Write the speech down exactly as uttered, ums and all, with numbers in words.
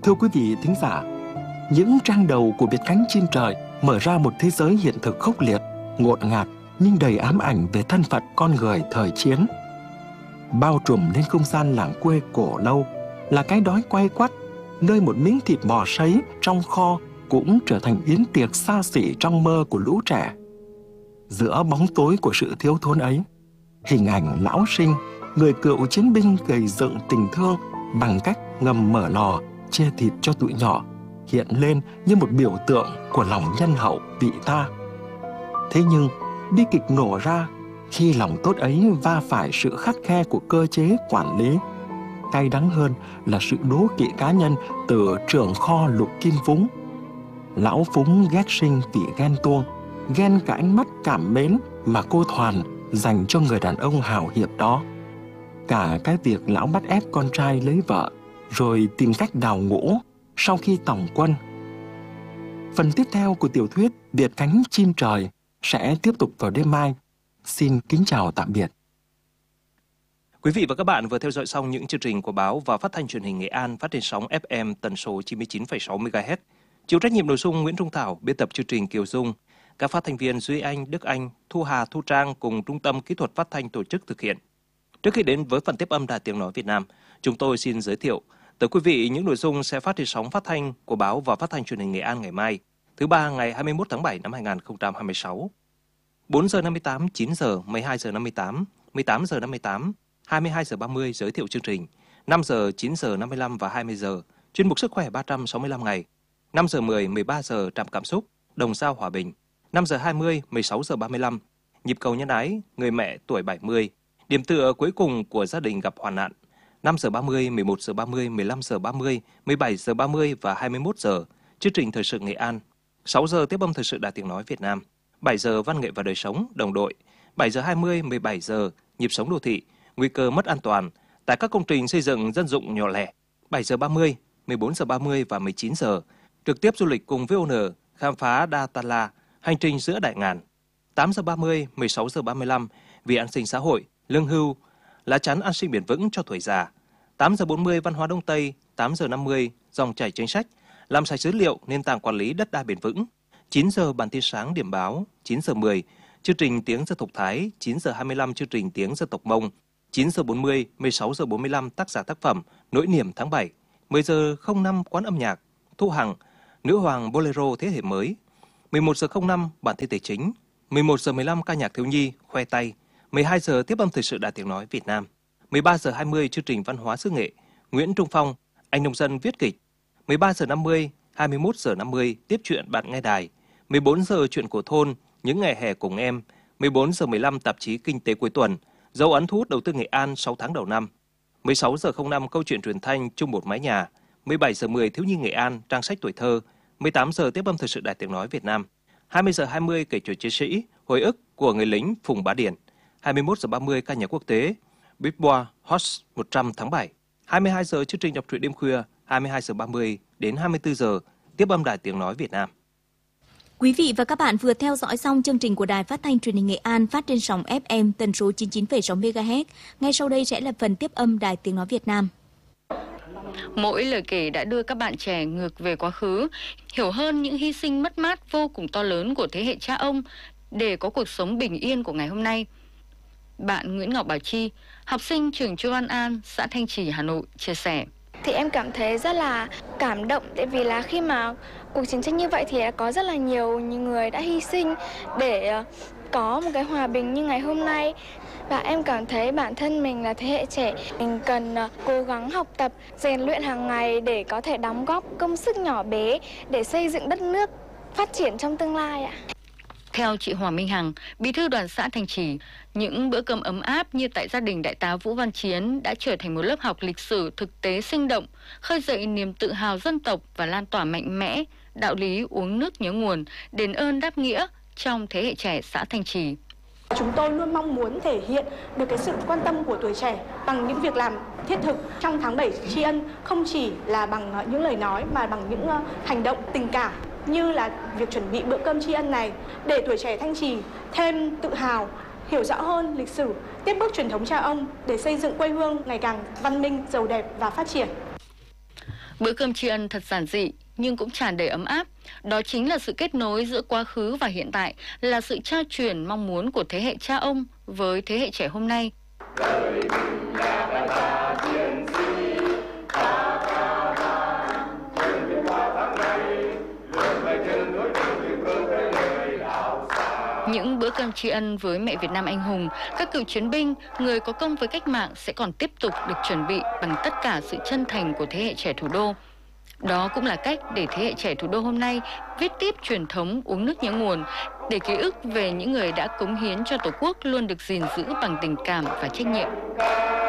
Thưa quý vị thính giả, những trang đầu của Biệt cánh chim trời mở ra một thế giới hiện thực khốc liệt, ngột ngạt nhưng đầy ám ảnh về thân phận con người thời chiến. Bao trùm lên không gian làng quê cổ lâu là cái đói quay quắt, nơi một miếng thịt bò sấy trong kho cũng trở thành yến tiệc xa xỉ trong mơ của lũ trẻ. Giữa bóng tối của sự thiếu thốn ấy, hình ảnh lão sinh, người cựu chiến binh gầy dựng tình thương bằng cách ngầm mở lò chia thịt cho tụi nhỏ, hiện lên như một biểu tượng của lòng nhân hậu vị tha. Thế nhưng, bi kịch nổ ra khi lòng tốt ấy va phải sự khắt khe của cơ chế quản lý. Cay đắng hơn là sự đố kỵ cá nhân từ trưởng kho Lục Kim Phúng. Lão Phúng ghét Sinh vì ghen tuông, ghen cả ánh mắt cảm mến mà cô Thoàn dành cho người đàn ông hào hiệp đó. Cả cái việc lão bắt ép con trai lấy vợ, rồi tìm cách đào ngũ sau khi tòng quân. Phần tiếp theo của tiểu thuyết Biệt cánh chim trời sẽ tiếp tục vào đêm mai. Xin kính chào tạm biệt. Quý vị và các bạn vừa theo dõi xong những chương trình của báo và phát thanh truyền hình Nghệ An phát trên sóng ép em tần số chín mươi chín phẩy sáu mê ga héc. Chịu trách nhiệm nội dung Nguyễn Trung Thảo, biên tập chương trình Kiều Dung. Các phát thanh viên Duy Anh, Đức Anh, Thu Hà, Thu Trang cùng Trung tâm Kỹ thuật Phát thanh tổ chức thực hiện. Trước khi đến với phần tiếp âm Đài Tiếng nói Việt Nam, chúng tôi xin giới thiệu tới quý vị những nội dung sẽ phát trên sóng phát thanh của báo và phát thanh truyền hình Nghệ An ngày mai, thứ ba ngày hai mươi mốt tháng bảy năm hai nghìn không trăm hai mươi sáu. bốn giờ năm mươi tám, chín giờ, mười hai giờ năm mươi tám, mười tám giờ năm mươi tám, hai mươi hai giờ ba mươi giới thiệu chương trình, năm giờ, chín giờ năm mươi lăm và hai mươi giờ, chuyên mục sức khỏe ba trăm sáu mươi lăm ngày, năm giờ mười, mười ba giờ trạm cảm xúc, đồng sao hòa bình, năm giờ hai mươi, mười sáu giờ ba mươi lăm, nhịp cầu nhân ái, người mẹ tuổi bảy mươi, điểm tựa cuối cùng của gia đình gặp hoạn nạn, năm giờ ba mươi, mười một giờ ba mươi, mười lăm giờ ba mươi, mười bảy giờ ba mươi và hai mươi mốt giờ, chương trình thời sự Nghệ An, sáu giờ tiếp âm thời sự Đài Tiếng nói Việt Nam, bảy giờ văn nghệ và đời sống, đồng đội, bảy giờ hai mươi, mười bảy giờ, nhịp sống đô thị, nguy cơ mất an toàn tại các công trình xây dựng dân dụng nhỏ lẻ, bảy giờ ba mươi, mười bốn giờ ba mươi và mười chín giờ, trực tiếp du lịch cùng vê o en khám phá Datala, hành trình giữa đại ngàn, tám giờ ba mươi, mười sáu giờ ba mươi lăm, vì an sinh xã hội, lương hưu, lá chắn an sinh bền vững cho tuổi già, tám giờ bốn mươi văn hóa Đông Tây, tám giờ năm mươi dòng chảy chính sách, làm sạch dữ liệu nền tảng quản lý đất đai bền vững, chín giờ bản tin sáng điểm báo, chín giờ mười chương trình tiếng dân tộc Thái, chín giờ hai mươi lăm chương trình tiếng dân tộc Mông, chín giờ bốn mươi, mười sáu giờ bốn mươi lăm tác giả tác phẩm Nỗi niềm tháng bảy, mười giờ không năm quán âm nhạc, Thu Hằng, nữ hoàng bolero thế hệ mới, mười một giờ không năm bản tin tài chính, mười một giờ mười lăm ca nhạc thiếu nhi khoe tay, mười hai giờ tiếp âm thời sự Đài Tiếng nói Việt Nam, mười ba giờ hai mươi chương trình văn hóa xứ nghệ, Nguyễn Trung Phong, anh nông dân viết kịch, mười ba giờ năm mươi, hai mươi mốt giờ năm mươi tiếp chuyện bạn nghe đài, mười bốn giờ chuyện của thôn, những ngày hè cùng em, mười bốn giờ mười lăm tạp chí Kinh tế cuối tuần, dấu ấn thu hút đầu tư Nghệ An sáu tháng đầu năm, mười sáu giờ không năm câu chuyện truyền thanh chung một mái nhà, mười bảy giờ mười thiếu nhi Nghệ An trang sách tuổi thơ, mười tám giờ tiếp âm thời sự Đài Tiếng nói Việt Nam, hai mươi giờ hai mươi kể chuyện chiến sĩ, hồi ức của người lính Phùng Bá Điển, hai mươi mốt giờ ba mươi ca nhạc quốc tế, Billboard Hot một trăm tháng bảy, hai mươi hai giờ chương trình đọc truyện đêm khuya, hai mươi hai giờ ba mươi đến hai mươi tư giờ tiếp âm Đài Tiếng nói Việt Nam. Quý vị và các bạn vừa theo dõi xong chương trình của Đài Phát thanh Truyền hình Nghệ An phát trên sóng ép em tần số chín mươi chín phẩy sáu mê ga héc. Ngay sau đây sẽ là phần tiếp âm Đài Tiếng nói Việt Nam. Mỗi lời kể đã đưa các bạn trẻ ngược về quá khứ, hiểu hơn những hy sinh mất mát vô cùng to lớn của thế hệ cha ông để có cuộc sống bình yên của ngày hôm nay. Bạn Nguyễn Ngọc Bảo Chi, học sinh trường Chu Văn An, xã Thanh Trì, Hà Nội, chia sẻ. Thì em cảm thấy rất là cảm động, tại vì là khi mà cuộc chiến tranh như vậy thì có rất là nhiều người đã hy sinh để có một cái hòa bình như ngày hôm nay. Và em cảm thấy bản thân mình là thế hệ trẻ, mình cần cố gắng học tập, rèn luyện hàng ngày để có thể đóng góp công sức nhỏ bé để xây dựng đất nước phát triển trong tương lai ạ. Theo chị Hoàng Minh Hằng, bí thư đoàn xã Thanh Trì, những bữa cơm ấm áp như tại gia đình đại tá Vũ Văn Chiến đã trở thành một lớp học lịch sử thực tế sinh động, khơi dậy niềm tự hào dân tộc và lan tỏa mạnh mẽ đạo lý uống nước nhớ nguồn, đền ơn đáp nghĩa trong thế hệ trẻ xã Thanh Trì. Chúng tôi luôn mong muốn thể hiện được cái sự quan tâm của tuổi trẻ bằng những việc làm thiết thực trong tháng bảy tri ân, không chỉ là bằng những lời nói mà bằng những hành động tình cảm như là việc chuẩn bị bữa cơm tri ân này, để tuổi trẻ Thanh Trì thêm tự hào, hiểu rõ hơn lịch sử, tiếp bước truyền thống cha ông để xây dựng quê hương ngày càng văn minh, giàu đẹp và phát triển. Bữa cơm tri ân thật giản dị nhưng cũng tràn đầy ấm áp. Đó chính là sự kết nối giữa quá khứ và hiện tại, là sự trao truyền mong muốn của thế hệ cha ông với thế hệ trẻ hôm nay. Những bữa cơm tri ân với mẹ Việt Nam anh hùng, các cựu chiến binh, người có công với cách mạng sẽ còn tiếp tục được chuẩn bị bằng tất cả sự chân thành của thế hệ trẻ thủ đô. Đó cũng là cách để thế hệ trẻ thủ đô hôm nay viết tiếp truyền thống uống nước nhớ nguồn, để ký ức về những người đã cống hiến cho Tổ quốc luôn được gìn giữ bằng tình cảm và trách nhiệm.